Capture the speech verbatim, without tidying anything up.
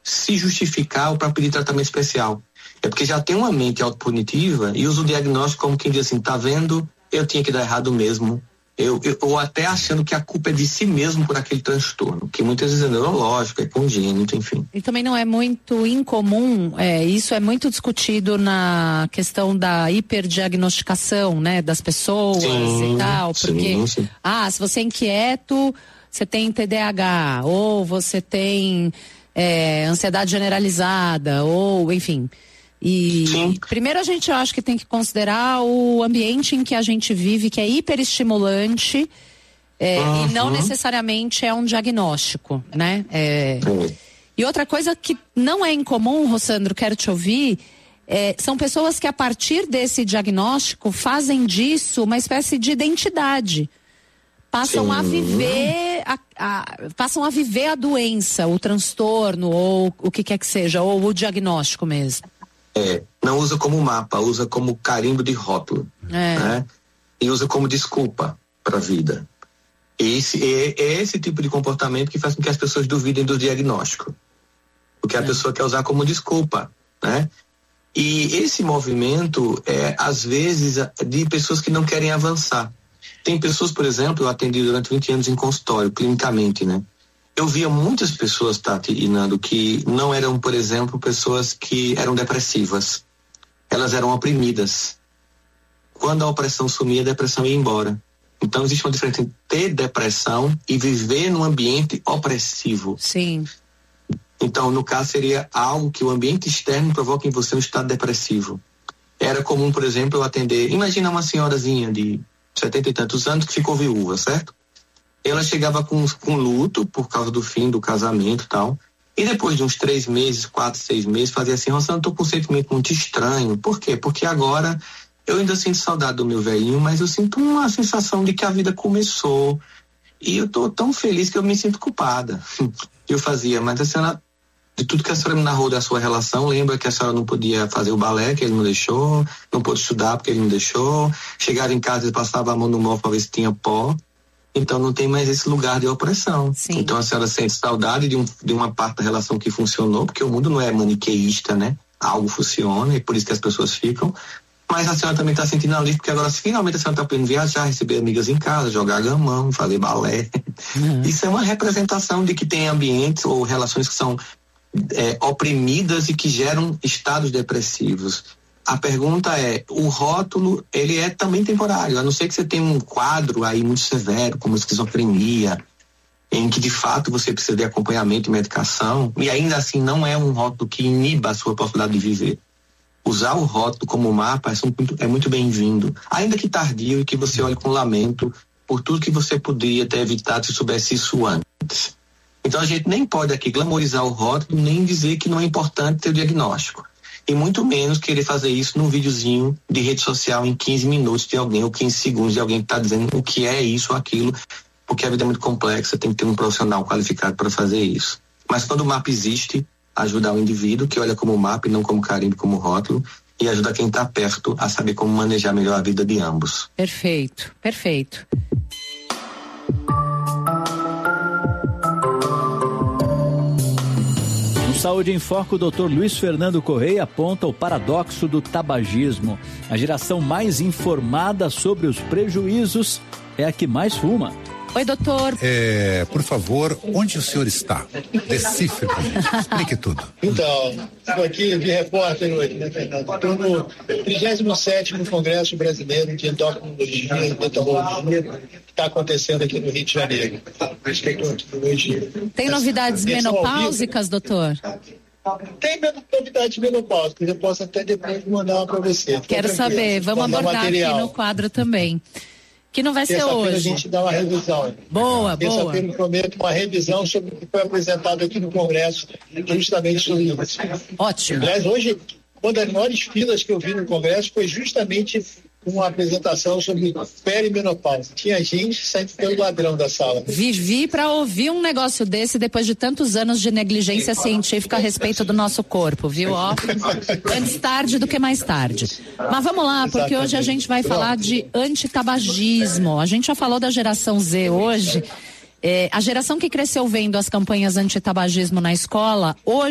se justificar ou para pedir tratamento especial. É porque já tem uma mente autopunitiva e usa o diagnóstico como quem diz assim, tá vendo? Eu tinha que dar errado mesmo. Eu, eu, ou até achando que a culpa é de si mesmo por aquele transtorno, que muitas vezes é neurológico, é congênito, enfim. E também não é muito incomum, é, isso é muito discutido na questão da hiperdiagnosticação, né, das pessoas sim, e tal, porque, sim, sim. ah, se você é inquieto, você tem T D A H, ou você tem é, ansiedade generalizada, ou, enfim... E Sim. primeiro a gente, eu acho que tem que considerar o ambiente em que a gente vive, que é hiperestimulante, é, uhum. e não necessariamente é um diagnóstico, né? É, uhum. E outra coisa que não é incomum, Rossandro, quero te ouvir, é, são pessoas que a partir desse diagnóstico fazem disso uma espécie de identidade. Passam Sim. a viver a, a, passam a viver a doença, o transtorno, ou o que quer que seja, ou o diagnóstico mesmo. É, não usa como mapa, usa como carimbo de rótulo, é. né? E usa como desculpa para a vida. Esse, é, é esse tipo de comportamento que faz com que as pessoas duvidem do diagnóstico. Porque a é. pessoa quer usar como desculpa, né? E esse movimento é, às vezes, de pessoas que não querem avançar. Tem pessoas, por exemplo, eu atendi durante vinte anos em consultório, clinicamente, né? Eu via muitas pessoas, Tati e Nando, que não eram, por exemplo, pessoas que eram depressivas. Elas eram oprimidas. Quando a opressão sumia, a depressão ia embora. Então, existe uma diferença entre ter depressão e viver num ambiente opressivo. Sim. Então, no caso, seria algo que o ambiente externo provoca em você um estado depressivo. Era comum, por exemplo, eu atender... Imagina uma senhorazinha de setenta e tantos anos que ficou viúva, certo? Ela chegava com, com luto por causa do fim do casamento e tal. E depois de uns três meses, quatro, seis meses, fazia assim, Rossana, eu tô com um sentimento muito estranho. Por quê? Porque agora eu ainda sinto saudade do meu velhinho, mas eu sinto uma sensação de que a vida começou. E eu tô tão feliz que eu me sinto culpada. Eu fazia, mas a senhora, de tudo que a senhora me narrou da sua relação, lembra que a senhora não podia fazer o balé, que ele não deixou, não pôde estudar porque ele não deixou, chegava em casa e passava a mão no móvel para ver se tinha pó. Então não tem mais esse lugar de opressão. Sim. Então a senhora sente saudade de, um, de uma parte da relação que funcionou, porque o mundo não é maniqueísta, né? Algo funciona e por isso que as pessoas ficam. Mas a senhora também está sentindo alívio, porque agora finalmente a senhora está podendo viajar, receber amigas em casa, jogar gamão, fazer balé. Uhum. Isso é uma representação de que tem ambientes ou relações que são é, oprimidas e que geram estados depressivos. A pergunta é, o rótulo, ele é também temporário, a não ser que você tenha um quadro aí muito severo, como esquizofrenia, em que de fato você precisa de acompanhamento e medicação, e ainda assim não é um rótulo que iniba a sua possibilidade de viver. Usar o rótulo como mapa é muito, é muito bem-vindo, ainda que tardio, e que você olhe com lamento por tudo que você poderia ter evitado se soubesse isso antes. Então a gente nem pode aqui glamorizar o rótulo, nem dizer que não é importante ter o diagnóstico. E muito menos querer fazer isso num videozinho de rede social em quinze minutos de alguém ou quinze segundos de alguém que está dizendo o que é isso ou aquilo, porque a vida é muito complexa, tem que ter um profissional qualificado para fazer isso. Mas quando o mapa existe, ajuda o indivíduo que olha como mapa e não como carimbo, como rótulo, e ajuda quem está perto a saber como manejar melhor a vida de ambos. Perfeito, perfeito. Saúde em Foco, o doutor Luiz Fernando Correia aponta o paradoxo do tabagismo. A geração mais informada sobre os prejuízos é a que mais fuma. Oi, doutor. É, por favor, onde o senhor está? Decifre pra gente, explique tudo. Então, estou aqui de repórter hoje, né, Fernando? Estou no trigésimo sétimo Congresso Brasileiro de Endocrinologia e Metabologia, que está acontecendo aqui no Rio de Janeiro. Hoje, tem novidades menopáusicas, doutor? Tem novidades menopáusicas, eu posso até depois mandar uma para você. Quero saber, vamos abordar aqui no quadro também. Que não vai ser hoje. A gente dá uma revisão. Boa, boa. Terça-feira eu prometo uma revisão sobre o que foi apresentado aqui no Congresso, justamente sobre isso. Ótimo. Aliás, hoje, uma das maiores filas que eu vi no Congresso foi justamente uma apresentação sobre perimenopausa. Tinha gente saindo pelo ladrão da sala. Vivi para ouvir um negócio desse depois de tantos anos de negligência científica a respeito do nosso corpo, viu? Ó, antes tarde do que mais tarde. Mas vamos lá, porque Exatamente. Hoje a gente vai falar de antitabagismo. A gente já falou da geração Z hoje. É, a geração que cresceu vendo as campanhas antitabagismo na escola, hoje